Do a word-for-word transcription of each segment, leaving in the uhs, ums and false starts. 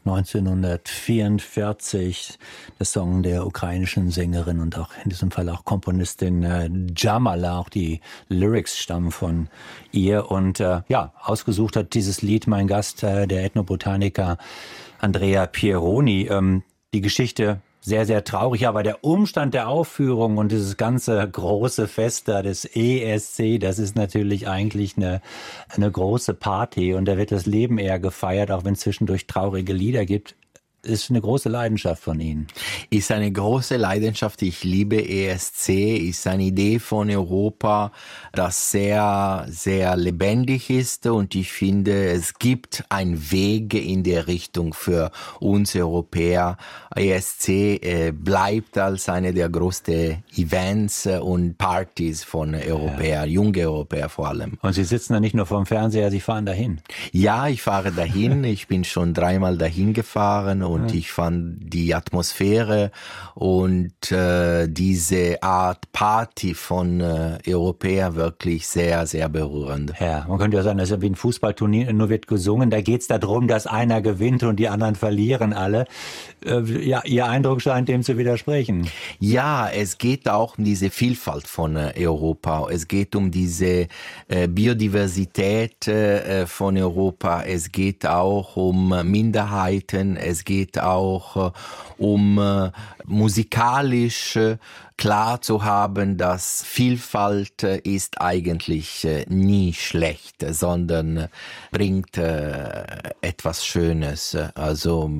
neunzehnhundertvierundvierzig, der Song der ukrainischen Sängerin und auch in diesem Fall auch Komponistin äh, Jamala, auch die Lyrics stammen von ihr. Und äh, ja, ausgesucht hat dieses Lied mein Gast, äh, der Ethnobotaniker Andrea Pieroni. Ähm, die Geschichte sehr, sehr traurig, aber der Umstand der Aufführung und dieses ganze große Fest da des E S C, das ist natürlich eigentlich eine, eine große Party und da wird das Leben eher gefeiert, auch wenn es zwischendurch traurige Lieder gibt. Ist eine große Leidenschaft von Ihnen. Ist eine große Leidenschaft. Ich liebe E S C. Ist eine Idee von Europa, das sehr, sehr lebendig ist. Und ich finde, es gibt einen Weg in der Richtung für uns Europäer. E S C äh, bleibt als eine der größten Events und Partys von Europäern, ja. Junge Europäer vor allem. Und Sie sitzen da nicht nur vorm Fernseher, Sie fahren dahin? Ja, ich fahre dahin. Ich bin schon dreimal dahin gefahren. Und ich fand die Atmosphäre und äh, diese Art Party von äh, Europäern wirklich sehr, sehr berührend. Ja, man könnte ja sagen, das ist ja wie ein Fußballturnier, nur wird gesungen. Da geht es darum, dass einer gewinnt und die anderen verlieren alle. Äh, ja, Ihr Eindruck scheint dem zu widersprechen. Ja, es geht auch um diese Vielfalt von äh, Europa. Es geht um diese äh, Biodiversität äh, von Europa. Es geht auch um Minderheiten. Es geht geht auch äh, um äh, musikalisch äh, klar zu haben, dass Vielfalt äh, ist eigentlich äh, nie schlecht, sondern äh, bringt äh, etwas Schönes. Also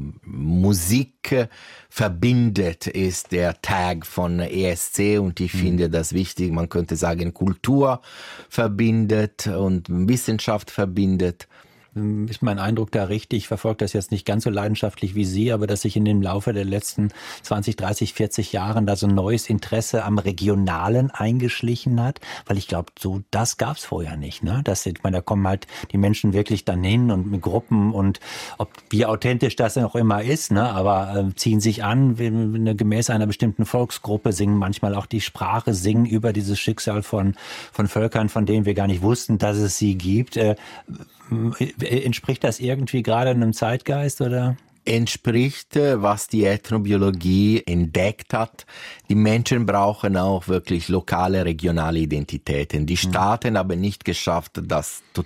Musik äh, verbindet ist der Tag von E S C und ich mhm. finde das wichtig. Man könnte sagen, Kultur verbindet und Wissenschaft verbindet. Ist mein Eindruck da richtig? Ich verfolge das jetzt nicht ganz so leidenschaftlich wie Sie, aber dass sich in dem Laufe der letzten zwanzig, dreißig, vierzig Jahren da so ein neues Interesse am Regionalen eingeschlichen hat, weil ich glaube, so das gab's vorher nicht, ne? Das, ich meine, da kommen halt die Menschen wirklich dann hin und mit Gruppen und ob wie authentisch das auch immer ist, ne? Aber äh, ziehen sich an, wie, gemäß einer bestimmten Volksgruppe, singen manchmal auch die Sprache, singen über dieses Schicksal von von Völkern, von denen wir gar nicht wussten, dass es sie gibt. Äh, Entspricht das irgendwie gerade einem Zeitgeist oder? Entspricht, was die Ethnobiologie entdeckt hat. Die Menschen brauchen auch wirklich lokale, regionale Identitäten. Die Staaten mhm. haben nicht geschafft, das